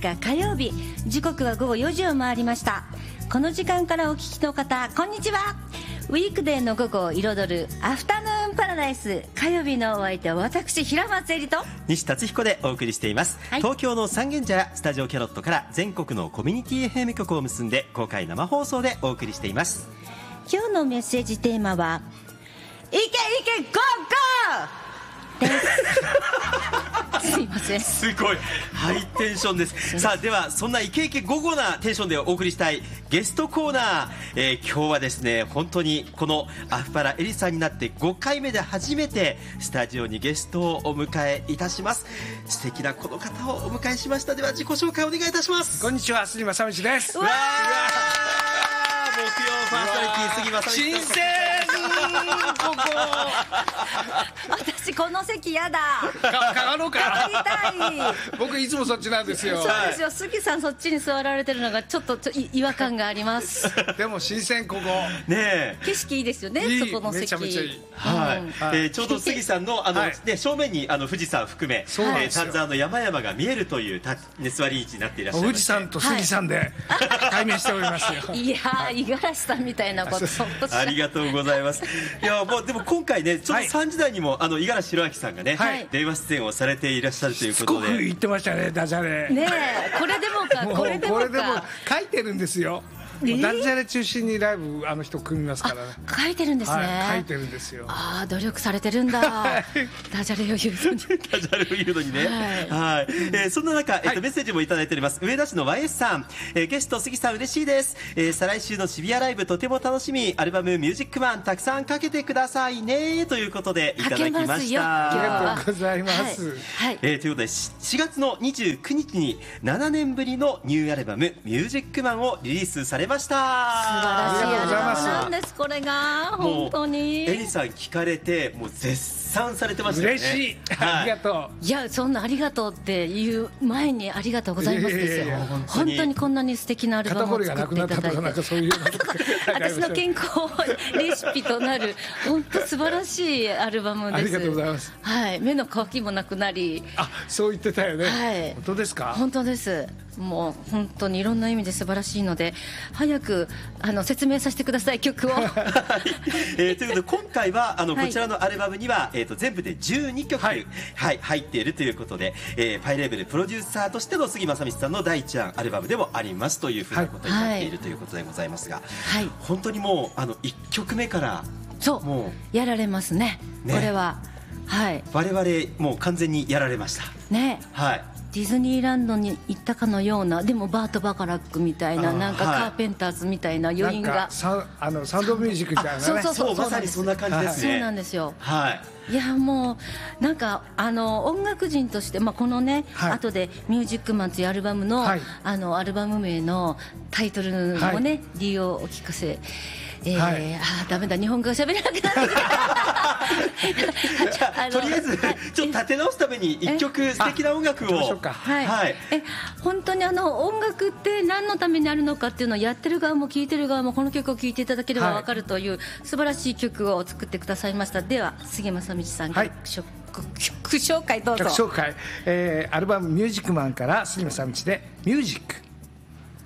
日火曜日、時刻は午後4時を回りました。この時間からお聞きの方、こんにちは。ウィークデーの午後を彩るアフタヌーンパラダイス、火曜日のお相手は私平松絵里と西達彦でお送りしています、はい、東京の三軒茶屋スタジオキャロットから全国のコミュニティ FM 局を結んで公開生放送でお送りしています。 今日のメッセージテーマは、いけいけゴーゴーですすいません、 すごいハイテンションです。さあ、ではそんなイケイケゴゴなテンションでお送りしたいゲストコーナー、今日はですね、本当にこのアフパラエリさんになって5回目で初めてスタジオにゲストをお迎えいたします。素敵なこの方をお迎えしました。では自己紹介お願いいたします。 こんにちは、杉正道です。 木曜パーソナリティ杉正道新鮮ここ私この席やだ。 かがろうか。 帰りたい。 僕いつもそっちなんですよ。 そうですよ、杉さんそっちに座られてるのがちょっと違和感があります。 でも新鮮ここね。 景色いいですよね、そこの席。 めちゃめちゃいい。 はい。ちょうど杉さんのね、正面に富士山含め丹沢の山々が見えるという座り位置になっていらっしゃいます。 富士山と杉さんで対面しておりますよ。 いやー、五十嵐さんみたいなことありがとうございます。いや、もうでも今回ね、ちょうど3時台にも五十嵐弘明さんがね、電話出演をされていらっしゃるということで、 すごく言ってましたね、ダジャレねえ、これでもかこれでもか書いてるんですよ。ダジャレ中心にライブ組みますからね。 書いてるんですね。 書いてるんですよ。 ああ、努力されてるんだ。ダジャレを言うのに。 ダジャレを言うのにね。はい。そんな中、メッセージもいただいております。上田市の YS さん、ゲスト杉さん嬉しいです。再来週の渋谷ライブとても楽しみ。アルバムミュージックマンたくさんかけてくださいね、ということでいただきました。 ありがとうございます。 ということで4月の29日に7年ぶりのニューアルバムミュージックマンをリリースされました。 素晴らしいアルバムなんです。これが本当にエリさん聞かれてもう絶賛されてましたよね。 嬉しい、ありがとう。 いや、そんなありがとうっていう前にありがとうございますですよ。本当にこんなに素敵なアルバムを作っていただいて、私の健康レシピとなる本当素晴らしいアルバムです。 ありがとうございます。 はい、目の渇きもなくなり。 あ、そう言ってたよね。 はい、 本当ですか。 本当です。もう本当にいろんな意味で素晴らしいので、早く説明させてください、曲を。ということで今回はこちらのアルバムには、全部で12曲、入っているということで、パイレーベルプロデューサーとしての杉正道さんの第一弾アルバムでもありますというふうなことになっているということでございますが、本当にもう1曲目からもうやられますね、これは。 我々もう完全にやられましたね。ディズニーランドに行ったかのような、でもバート・バカラックみたいな、なんかカーペンターズみたいな余韻が、 サウンドミュージックみたいなね。 そうまさにそんな感じですね。 そうなんですよ。いや、もうなんか音楽人として、このね、後で「ミュージックマン」というアルバムの、アルバム名のタイトルもね、理由をお聞かせ。ダメだ、日本語が喋れなくなってきた。 とりあえずちょっと立て直すために一曲素敵な音楽を。 本当に音楽って何のためにあるのかっていうのをやってる側も聴いてる側もこの曲を聴いていただければ分かるという素晴らしい曲を作ってくださいました。では杉正道さん、曲紹介どうぞ。 曲紹介、アルバム「ミュージックマン」から杉正道で「ミュージック」。